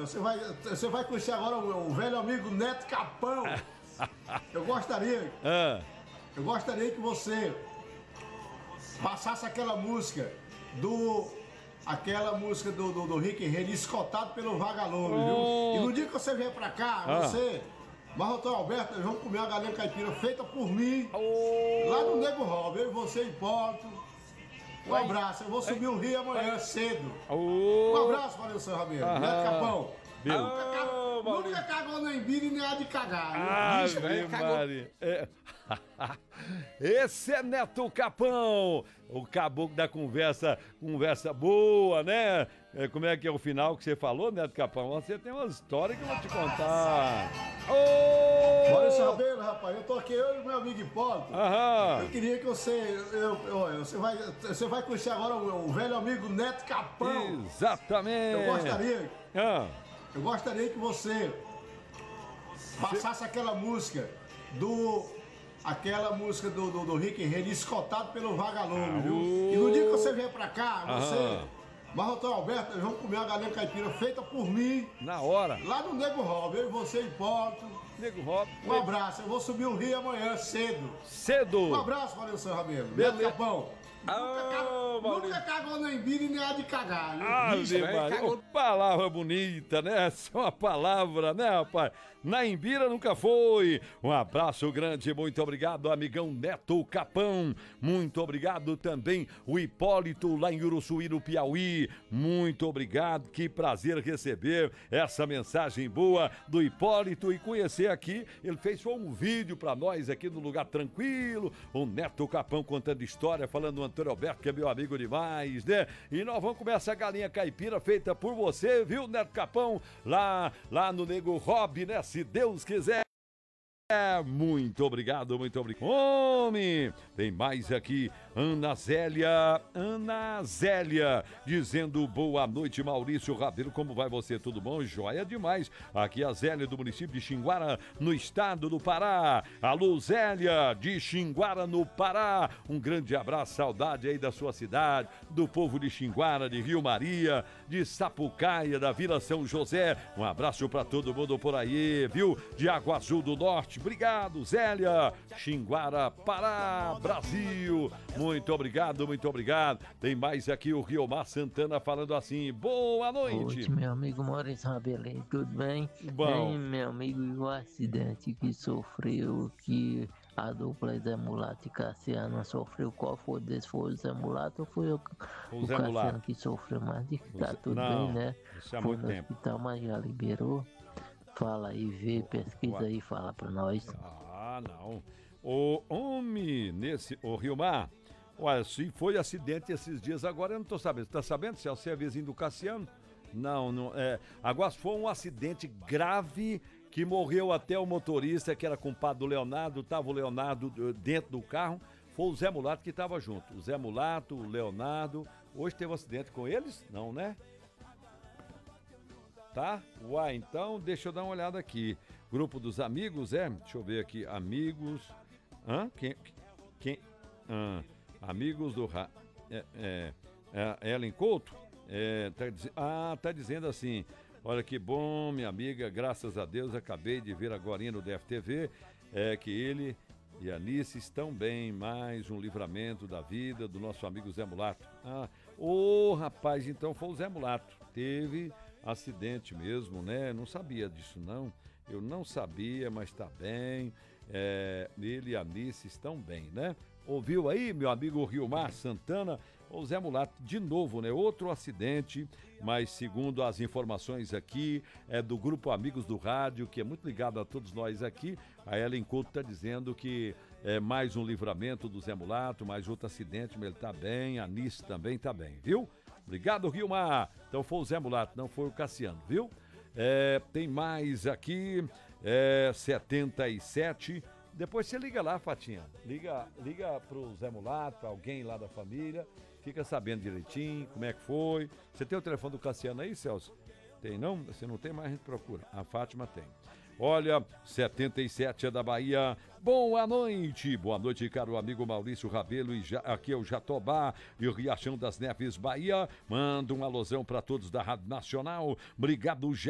você vai conhecer agora o velho amigo Neto Capão. Eu gostaria que você passasse aquela música do Rick Renner, escoltado pelo Vagalume, viu? E no dia que você vier pra cá, você, Marrotão Alberto, nós vamos comer uma galinha caipira feita por mim, lá no Nego Rob, eu e você, Hipólito. Um abraço, eu vou subir o rio amanhã cedo. Um abraço, valeu, seu Ramiro. Neto Capão. Nunca cagou na Embira e nem há de cagar. Esse é Neto Capão, o caboclo da conversa boa, né? Como é que é o final que você falou, Neto Capão? Você tem uma história que eu vou te contar. Olha, sabendo, rapaz, eu tô aqui, eu e meu amigo Hipólito. Eu queria que você vai conhecer agora o velho amigo Neto Capão. Exatamente. Eu gostaria que você passasse aquela música do Rick Renner, escoltado pelo Vagalume, viu? E no dia que você vier pra cá, você, Marrotão Alberto, nós vamos comer uma galinha caipira feita por mim. Na hora. Lá no Nego Rob, eu e você, Hipólito. Nego Rob. Um abraço, eu vou subir o rio amanhã cedo. Um abraço, valeu, seu Ramiro. Neto Capão. Nunca cagou na Embira e nem há de cagar. Palavra bonita, né? Essa é uma palavra, né, rapaz? Na Embira nunca foi. Um abraço grande, muito obrigado, amigão Neto Capão. Muito obrigado também, o Hipólito lá em Uruçuí, no Piauí. Muito obrigado, que prazer receber essa mensagem boa do Hipólito e conhecer aqui. Ele fez um vídeo pra nós aqui no lugar tranquilo. O Neto Capão contando história, falando do Antônio Alberto, que é meu amigo demais, né? E nós vamos comer essa galinha caipira feita por você, viu, Neto Capão? Lá no Nego Rob, né? Se Deus quiser. Muito obrigado, muito obrigado. Homem, tem mais aqui, Ana Zélia, dizendo boa noite, Maurício Rabelo, como vai você? Tudo bom? Joia demais. Aqui a Zélia do município de Xinguara, no estado do Pará. Alô, Zélia, de Xinguara, no Pará. Um grande abraço, saudade aí da sua cidade, do povo de Xinguara, de Rio Maria, de Sapucaia, da Vila São José. Um abraço pra todo mundo por aí, viu? De Água Azul do Norte. Obrigado, Zélia. Xinguara, Pará, Brasil. Muito obrigado, muito obrigado. Tem mais aqui o Riomar Santana falando assim, boa noite. Oi, meu amigo Maurício Rabelin, tudo bem? Bom. Meu amigo, o acidente que sofreu, que a dupla Zé Mulato e Cassiano sofreu, qual foi desse? Foi o Zé Mulato ou foi o Cassiano que sofreu? Mas tá tudo bem, né? Isso há foi muito no tempo. hospital, mas já liberou. Fala aí, vê, pesquisa aí, fala pra nós. Não. O homem o Riomar, olha, se foi acidente esses dias agora, eu não tô sabendo. Você tá sabendo se é vizinho do Cassiano? Não, agora foi um acidente grave que morreu até o motorista, que era compadre do Leonardo, tava o Leonardo dentro do carro, foi o Zé Mulato que tava junto. O Zé Mulato, o Leonardo, hoje teve um acidente com eles? Não, né? Tá? Uai, então deixa eu dar uma olhada aqui. Grupo dos amigos, deixa eu ver aqui. Amigos. Quem? Amigos do. Ellen Couto? Tá dizendo assim. Olha que bom, minha amiga. Graças a Deus, acabei de ver agora no DFTV. Que ele e a Anice estão bem. Mais um livramento da vida do nosso amigo Zé Mulato. Rapaz, então foi o Zé Mulato. Teve acidente mesmo, né? Não sabia disso, não. Eu não sabia, mas tá bem. Ele e a Anice estão bem, né? Ouviu aí, meu amigo Riomar Santana? O Zé Mulato, de novo, né? Outro acidente, mas segundo as informações aqui, é do Grupo Amigos do Rádio, que é muito ligado a todos nós aqui. A Ellen Couto tá dizendo que é mais um livramento do Zé Mulato, mais outro acidente, mas ele tá bem. A Anice também tá bem, viu? Obrigado, Riomar. Então foi o Zé Mulato, não foi o Cassiano, viu? Tem mais aqui, 77. Depois você liga lá, Fatinha. Liga pro Zé Mulato, pra alguém lá da família. Fica sabendo direitinho como é que foi. Você tem o telefone do Cassiano aí, Celso? Tem não? Você não tem, mas a gente procura. A Fátima tem. Olha, 77 é da Bahia. Boa noite, caro amigo Maurício Rabelo. Aqui é o Jatobá e o Riachão das Neves, Bahia. Manda um alusão para todos da Rádio Nacional. Obrigado,